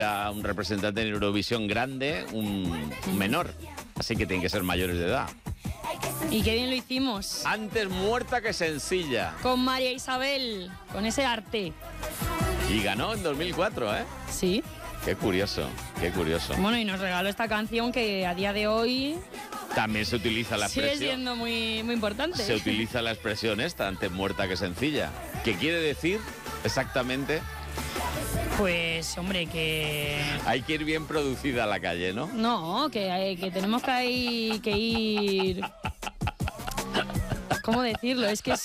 a un representante en Eurovisión grande, un menor. Así que tienen que ser mayores de edad. Y qué bien lo hicimos. Antes muerta que sencilla. Con María Isabel, con ese arte. Y ganó en 2004, ¿eh? Sí. Qué curioso, qué curioso. Bueno, y nos regaló esta canción que a día de hoy También se utiliza la expresión. sigue siendo muy, muy importante. Se utiliza la expresión esta, antes muerta que sencilla. ¿Qué quiere decir exactamente? Pues, hombre, que... Hay que ir bien producida a la calle, ¿no? No, que tenemos que ir... ¿Cómo decirlo? Es que es...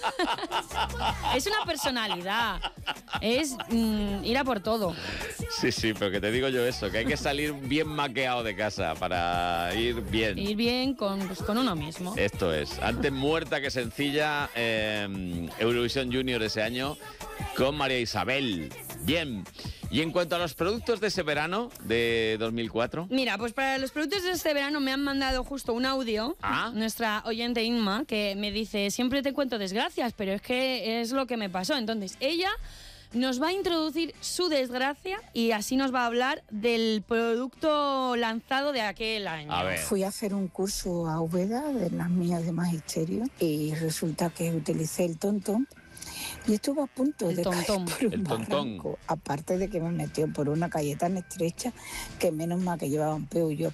es una personalidad. Es ir a por todo. Sí, sí, pero que te digo yo eso, que hay que salir bien maqueado de casa para ir bien. Ir bien con uno mismo. Esto es, antes muerta que sencilla, Eurovisión Junior ese año con María Isabel. Bien. Y en cuanto a los productos de ese verano de 2004... Mira, pues para los productos de este verano me han mandado justo un audio, nuestra oyente Inma, que me dice, siempre te cuento desgracias, pero es que es lo que me pasó. Entonces, ella nos va a introducir su desgracia y así nos va a hablar del producto lanzado de aquel año. A ver. Fui a hacer un curso a Úbeda de las mías de magisterio y resulta que utilicé el tontón. Y estuve a punto de caer por un barranco, aparte de que me metió por una calle tan estrecha que menos mal que llevaba un Peugeot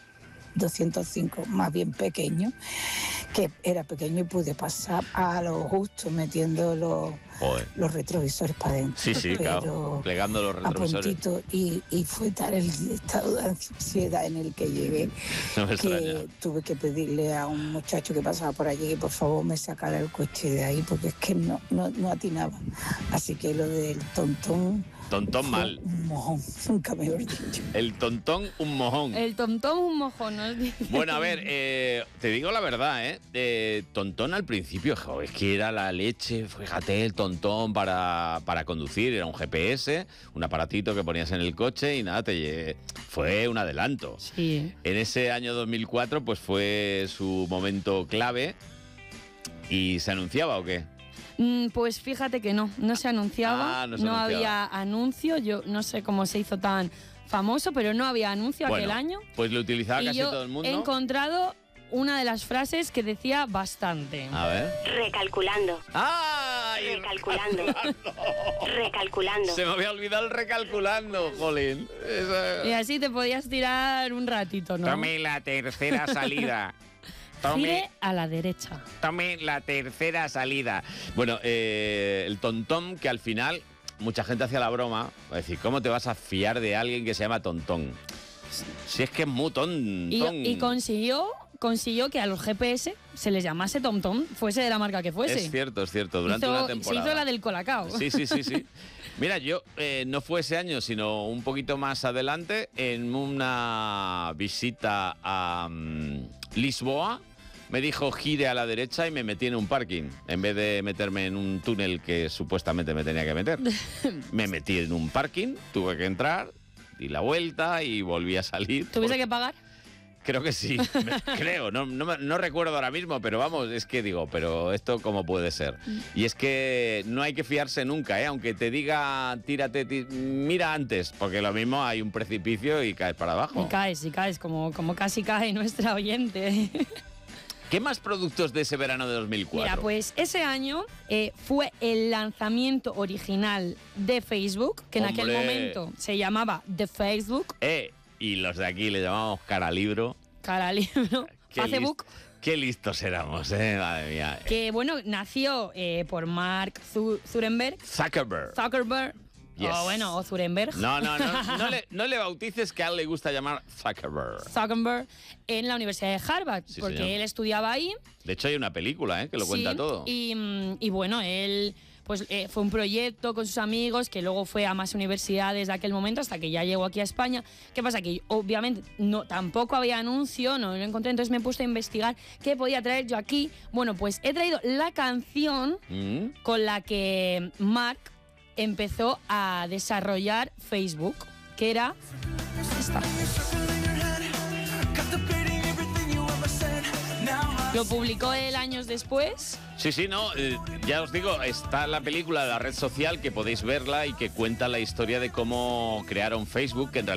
205, más bien pequeño, que era pequeño y pude pasar a lo justo metiendo los retrovisores para adentro. Sí, sí, claro, plegando los retrovisores. A puntito, y fue tal el estado de ansiedad en el que llegué que tuve que pedirle a un muchacho que pasaba por allí que por favor me sacara el coche de ahí porque es que no atinaba. Así que lo del tontón... Tontón mal. Un mojón, nunca mejor dicho. El tontón, un mojón. El tontón, un mojón, nos dice. Bueno, a ver, te digo la verdad, tontón al principio, joder, es que era la leche, fíjate, el tontón para conducir, era un GPS, un aparatito que ponías en el coche y nada, fue un adelanto. Sí. En ese año 2004, pues fue su momento clave. ¿Y se anunciaba o qué? Pues fíjate que no se anunciaba, no había anuncio, yo no sé cómo se hizo tan famoso, pero no había anuncio aquel año. Pues lo utilizaba casi todo el mundo. He encontrado una de las frases que decía bastante. A ver. Recalculando. ¡Ay! Recalculando. Recalculando. Se me había olvidado el recalculando, jolín. Y así te podías tirar un ratito, ¿no? Tome la tercera salida. Gire a la derecha. Tome la tercera salida. Bueno, el tontón, que al final mucha gente hacía la broma, va a decir, ¿cómo te vas a fiar de alguien que se llama tontón? Si es que es muy tontón. Y consiguió que a los GPS se les llamase tontón, fuese de la marca que fuese. Es cierto, durante una temporada. Se hizo la del Colacao. Sí. Mira, yo no fue ese año, sino un poquito más adelante, en una visita a Lisboa, me dijo gire a la derecha y me metí en un parking. En vez de meterme en un túnel que supuestamente me tenía que meter. Me metí en un parking, tuve que entrar, di la vuelta y volví a salir. ¿Tuviste que pagar? Creo que sí, creo, no recuerdo ahora mismo, pero vamos, es que digo, pero esto cómo puede ser. Y es que no hay que fiarse nunca, aunque te diga tírate, mira antes, porque lo mismo hay un precipicio y caes para abajo. Y caes, como casi cae nuestra oyente. ¿Qué más productos de ese verano de 2004? Mira, pues ese año fue el lanzamiento original de Facebook, que en aquel momento se llamaba The Facebook. Y los de aquí le llamamos Cara Libro. Cara Libro. Facebook. Qué listos éramos, madre mía. Que bueno, nació por Mark Zuckerberg. Zuckerberg. Yes. O Zuckerberg. No le bautices, que a él le gusta llamar Zuckerberg. En la Universidad de Harvard, sí, porque señor. Él estudiaba ahí. De hecho hay una película que lo cuenta todo. Y bueno, él pues fue un proyecto con sus amigos que luego fue a más universidades de aquel momento hasta que ya llegó aquí a España. ¿Qué pasa? Que obviamente tampoco había anuncio, no lo encontré, entonces me he puesto a investigar qué podía traer yo aquí. Bueno, pues he traído la canción con la que Mark empezó a desarrollar Facebook, que era esta. Lo publicó él años después. Sí, ya os digo, está la película de la red social que podéis verla y que cuenta la historia de cómo crearon Facebook, que en realidad